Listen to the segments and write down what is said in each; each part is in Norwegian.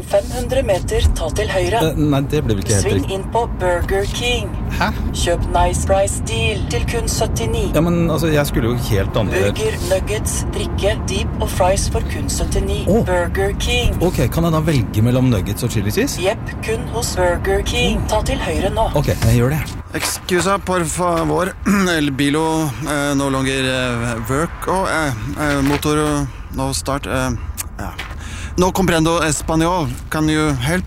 Om 500 meter, ta til høyre. Nei, det blir vel ikke helt Sving riktig. inn på Burger King. Hæ? Kjøp Nice Price Deal til kun 79. Ja, men altså, jeg skulle jo helt andre... Burger, nuggets, drikke, deep og fries for kun 79. Burger King. Ok, kan jeg da velge mellom nuggets og chili cheese? Jepp, kun hos Burger King. Ta til høyre nå. Ok, jeg gjør det. Excusa, por favor. El bilo no longer work. Motor no start. No comprendo español. Can you help?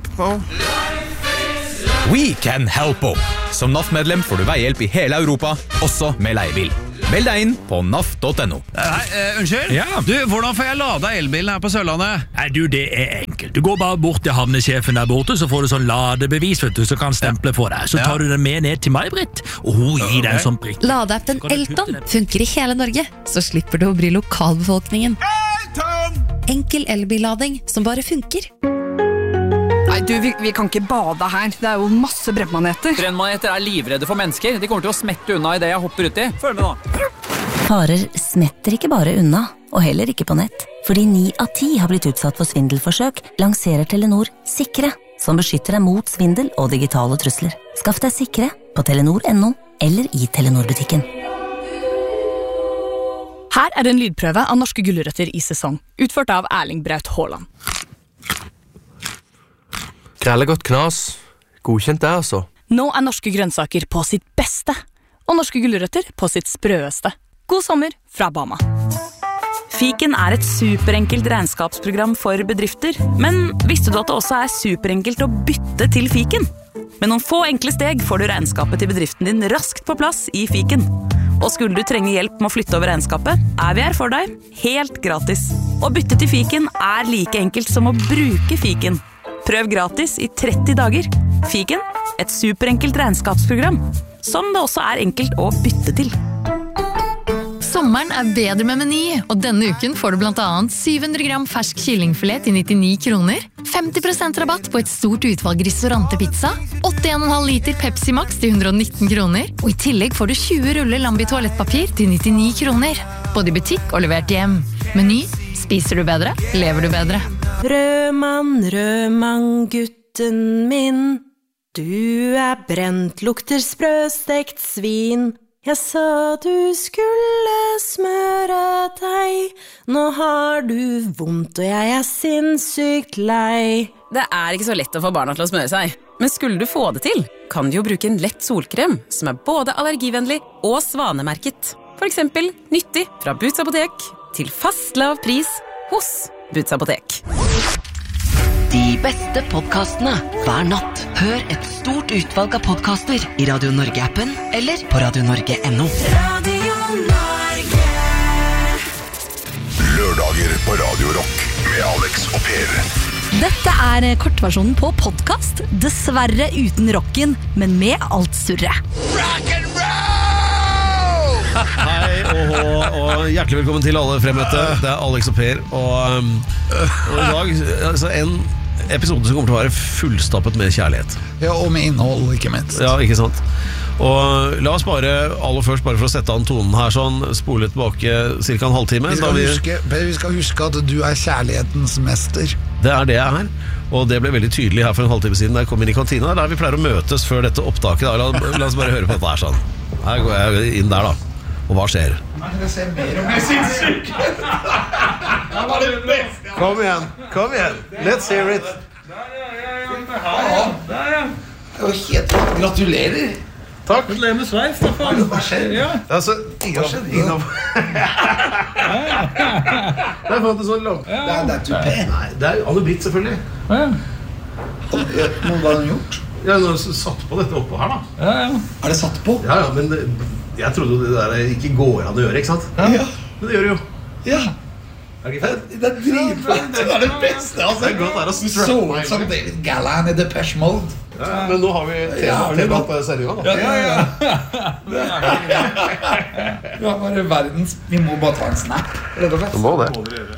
We can help. Som NAF-medlem får du veihjelp i hele Europa, også med leiebil. Meld deg inn på naf.no. Unnskyld? Ja. Du, hvordan får jeg lada elbilen her på Sørlandet? Nei, du, det enkelt. Du går bare bort til havnesjefen der borte, så får du sånn ladebevis, vet du, så kan stemple for deg. Så tar du den med ned til May-Britt, og hun gir deg en sånn prikk. Ladeappen Elton funker i hele Norge, så slipper du å bry lokalbefolkningen. Enkel elbillading som bare funker. Nei, du, vi kan ikke bade her. Det jo masse brennmaneter. Brennmaneter livredde for mennesker. De kommer til å smette unna i det jeg hopper ut i. Følg med nå. Farer smetter ikke bare unna, og heller ikke på nett. Fordi 9 av 10 har blitt utsatt for svindelforsøk, lanserer Telenor Sikre, som beskytter deg mot svindel og digitale trusler. Skaff deg Sikre på telenor.no eller i Telenor-butikken. Her en lydprøve av norske gulrøtter i sesong, utført av Erling Braut Haaland. Grellegodt knas. Godkjent det, altså. Nå norske grønnsaker på sitt beste, og norske gulrøtter på sitt sprøeste. God sommer fra Bama. Fiken et superenkelt regnskapsprogram for bedrifter, men visste du at det også superenkelt å bytte til Fiken? Med noen få enkle steg får du regnskapet til bedriften din raskt på plass i Fiken. Og skulle du trenge hjelp med å flytte over regnskapet, vi her for deg, helt gratis. Å bytte til Fiken like enkelt som å bruke Fiken. Prøv gratis i 30 dager. Fiken, et superenkelt regnskapsprogram, som det også enkelt å bytte til. Sommeren bedre med Meny, og denne uken får du blant annet 700 gram fersk kyllingfilet til 99 kroner, 50% rabatt på et stort utvalg ristorantepizza, 81,5 liter Pepsi Max til 119 kroner, og i tillegg får du 20 ruller Lambi toalettpapir til 99 kroner, både i butikk og levert hjem. Meny, spiser du bedre, lever du bedre. Rødmann, gutten min, du brent, lukter sprøstekt svin. Jeg sa du skulle smøre deg, nå har du vondt og jeg sinnssykt lei. Det ikke så lett å få barna til å smøre seg, men skulle du få det til, kan du jo bruke en lett solkrem som både allergivennlig og svanemerket. For eksempel nyttig fra Boots Apotek til fast lav pris hos Boots Apotek. De beste podcastene hver natt. Hør et stort utvalg av podcaster i Radio Norge-appen eller på radionorge.no. Radio Norge. Lørdager på Radio Rock med Alex og Per. Dette kortversjonen på podcast, dessverre uten rocken, men med alt surre. Hei og hjertelig velkommen til alle fremmøtte. Det Alex og Per, og i dag altså en episode som kommer til å være fullstappet med kjærlighet. Ja, og med innhold, ikke minst. Ja, ikke sant. Og la oss aller først, bare for å sette an tonen her sånn, spole tilbake cirka en halvtime. Vi skal huske at du kjærlighetens mester. Det det jeg er, og det ble veldig tydelig her for en halvtime siden da jeg kom inn i kantina, der vi pleier å møtes før dette opptaket. La oss bare høre på dette her sånn. Her går jeg inn der da. Og hva skjer? Det ser mer og mer sinnssykt. Kom igjen. Let's hear it. Det var helt gratulerer. Takk. Gratulerer med sveis, da faen. Hva skjer? Altså, ingen Det fått det sånn langt. Det tupé. Nei, det Anne Britt selvfølgelig. Hva har den gjort? Ja, nå har satt på dette oppå her da. Det satt på? Ja, men jeg trodde det der ikke går an å gjøre, ikke sant? Ja. Men det gjør det jo. Ja. Det ikke fett? Det dritfett. Det det beste. Altså. Det godt å Du så ut som David Gallan i Depeche Mode. Ja, men nå har vi tema på serien da. Ja. Vi har bare verdens... Vi må bare ta en snap. Du må det.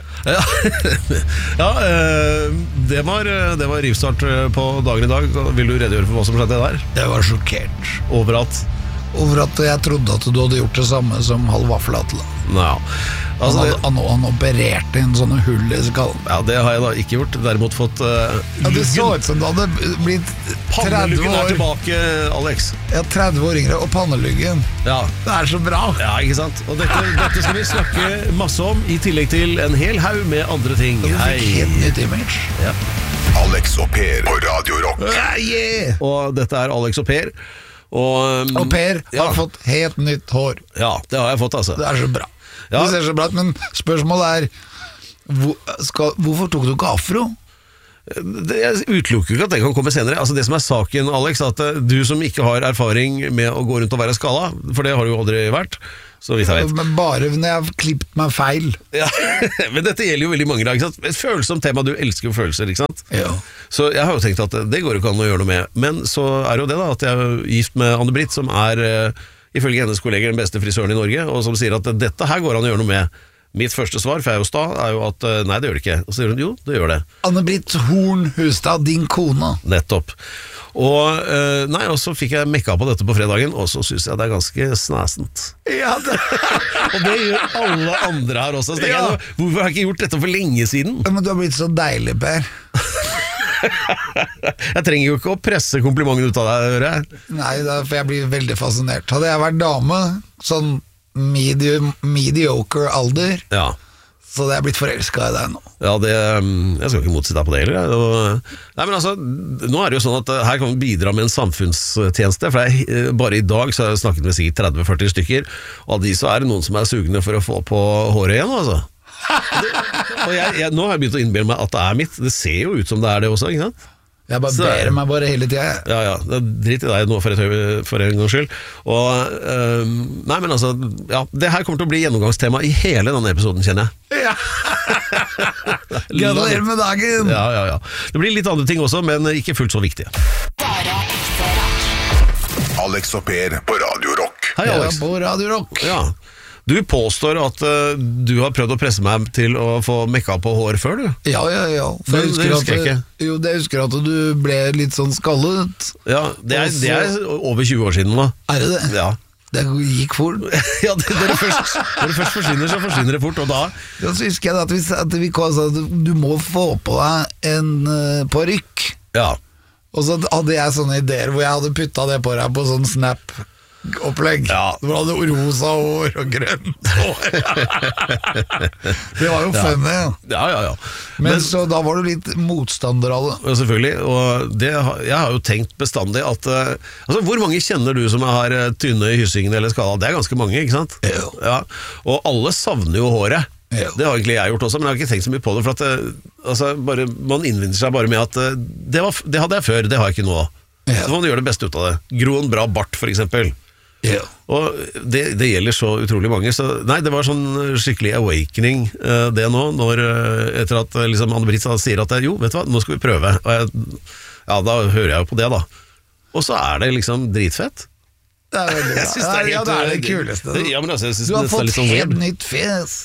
Ja, det var rivstart på dagen i dag. Vil du redegjøre for hva som skjedde der? Jeg var sjokkert over at over at jeg trodde at du hadde gjort det samme som Halv Vaffelatle. Ja. Altså, han opererte inn sånne hull i skallen. Ja, det har jeg da ikke gjort. Derimot fått det så ut som du hadde blitt 30 Panneluggen år. er tilbake, Alex. Ja, 30 år yngre, og panneluggen. Ja. Det så bra. Ja, ikke sant? Og dette skal vi snakke masse om, i tillegg til en hel haug med andre ting. Hei. Helt nytt image. Ja. Alex og Per på Radio Rock. Yeah. Og dette Alex og Per. Og Per har fått helt nytt hår. Ja, det har jeg fått, altså. Det så bra. Ja. Det ser så bra ut, men spørsmålet hvorfor tok du ikke afro? Jeg utelukker ikke at det kan komme senere. Altså det som saken, Alex, at du som ikke har erfaring med å gå rundt og være skala, for det har du jo aldri vært, så vidt jeg vet. Men bare når jeg har klippet meg feil. Ja, men dette gjelder jo veldig mange da, ikke sant? Et følsomt tema, du elsker jo følelser, ikke sant? Ja. Så jeg har jo tenkt at det går jo ikke an å gjøre noe med. Men så jo det da, at jeg er gift med Anne-Britt, som ifølge hennes kolleger den beste frisøren i Norge, og som sier at dette her går an å gjøre noe med. Mitt første svar, for jeg jo sta, jo at nei, det gjør det ikke. Og så sier hun, jo, det gjør det. Anne-Britt Horn Hustad, din kone. Nettopp. Og og så fikk jeg mekka på dette på fredagen, og så synes jeg det ganske snæsent. Ja, det. Og det gjør alle andre her også. Så tenker jeg, hvorfor har jeg ikke gjort dette for lenge siden? Men du har blitt så deilig, Per. Jeg trenger jo ikke å presse komplimenten ut av deg, hører jeg. Nei, for jeg blir veldig fascinert. Hadde jeg vært dame, sånn mediocre alder, så hadde jeg blitt forelsket i deg nå. Ja, jeg skal ikke motsi deg på det heller. Nei, men altså, nå det jo sånn at her kan vi bidra med en samfunnstjeneste, for bare i dag så har jeg snakket med sikkert 30-40 stykker, og av de så det noen som sugne for å få på håret igjen, altså. Og nå har jeg begynt å innbille meg at det mitt. Det ser jo ut som det det også, ikke sant? Jeg bare ber meg bare hele tiden. Ja, drit i deg nå for en gangs skyld. Og, nei, men altså, det her kommer til å bli gjennomgangstema i hele denne episoden, kjenner jeg. Ja. Gratulerer med dagen. Ja. Det blir litt andre ting også, men ikke fullt så viktige. Alex og Per på Radio Rock. Hei, Alex. På Radio Rock. Ja. Du påstår at du har prøvd å presse meg til å få mekka på hår før, du? Ja. For det husker jeg ikke. Jo, det husker at du ble litt sånn skallet. Ja, det over 20 år siden da. Det det? Ja. Det gikk fort. Ja, når det først forsvinner, så forsvinner det fort, og da... Ja, så husker jeg at vi sa at du må få på deg en parykk. Ja. Og så hadde jeg sånne ideer hvor jeg hadde puttet det på deg på sånn Snap-opplegg. Ja. Du hadde rosa hår og grønt hår. Det var jo funny. Ja. Men så da var du litt motstander av det. Selvfølgelig, og jeg har jo tenkt bestandig at altså, hvor mange kjenner du som har tynne i hyssingen eller skala? Det ganske mange, ikke sant? Ja. Og alle savner jo håret. Ja. Det har egentlig jeg gjort også, men jeg har ikke tenkt så mye på det, for at man innvinner seg bare med at det hadde jeg før, det har jeg ikke nå. Så må man gjøre det beste ut av det. Gro en bra bart, for eksempel. Ja. Og det gjelder så utrolig mange. Så nei, det var sånn skikkelig awakening det nå, etter at liksom, Anne-Britt sier at jo, vet du hva, nå skal vi prøve. Og da hører jeg jo på det da. Og så det liksom dritfett. Det veldig bra. Ja, det det kuleste. Ja, men altså, du har fått sånn helt nytt fjes.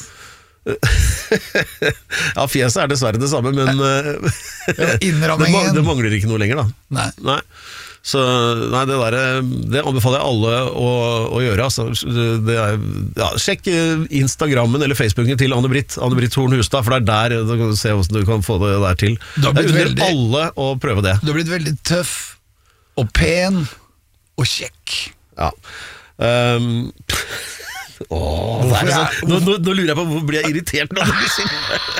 Ja, fjeset dessverre det samme, men innrammingen det mangler ikke noe lenger da. Nei. Så nei, det anbefaler jeg alle å gjøre altså. Sjekk Instagrammen eller Facebooken til Anne-Britt Horn Hustad, for der du kan se hvordan du kan få det der til. Jeg unner alle å prøve det. Du har blitt veldig tøff og pen og kjekk. Ja. Nå lurer jeg på hvorfor blir jeg irritert når du sier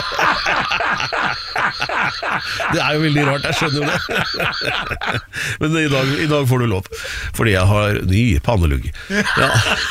det jo veldig rart, jeg skjønner jo det. Men i dag får du lov, fordi jeg har ny pannelugg. Ja.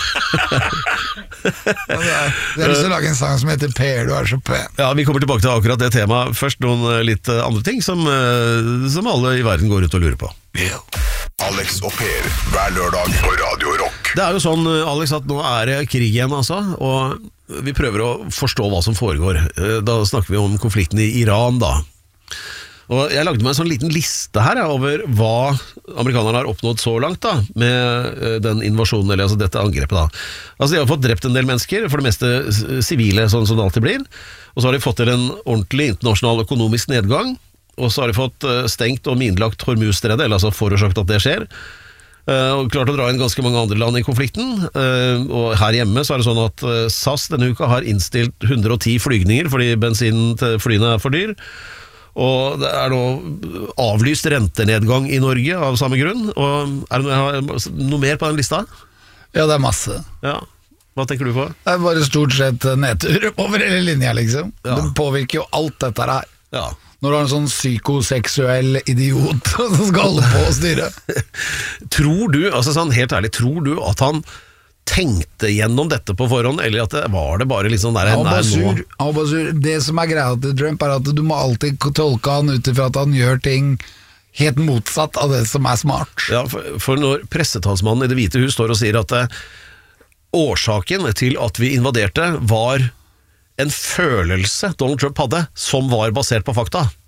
Jeg har lyst til å lage en sang som heter Per, du så pen. Ja, vi kommer tilbake til akkurat det temaet. Først noen litt andre ting som alle i verden går ut og lurer på. Alex og Per, hver lørdag på Radio Rock. Det jo sånn, Alex, at nå det krig igjen, altså, og vi prøver å forstå hva som foregår. Da snakker vi om konflikten i Iran, da. Og jeg lagde meg en sånn liten liste her over hva amerikanerne har oppnådd så langt da, med den invasjonen, eller altså dette angrepet da. Altså de har fått drept en del mennesker, for det meste sivile, sånn som det alltid blir. Og så har de fått til en ordentlig internasjonal økonomisk nedgang. Og så har de fått stengt og minlagt Hormuzstredet, eller altså forårsaket at det skjer. og klart å dra inn ganske mange andre land i konflikten, og her hjemme så det sånn at SAS denne uka har innstilt 110 flygninger fordi bensinen til flyene for dyr, og det nå avlyst rentenedgang i Norge av samme grunn, og det noe mer på den lista? Ja, det masse. Ja. Hva tenker du på? Det bare stort sett nedtur over hele linja, liksom. Ja. Det påvirker jo alt dette her. Ja. Når du har en sånn psykoseksuell idiot som skal holde på å styre. Tror du, altså sånn helt ærlig, tror du at han tenkte gjennom dette på forhånd, eller at det bare liksom der han var sur. Det som greia til Trump at du må alltid tolke han ut ifra at han gjør ting helt motsatt av det som smart. Ja, for når pressetalsmannen i Det hvite hus står og sier at årsaken til at vi invaderte var en følelse Donald Trump hadde, som var basert på fakta.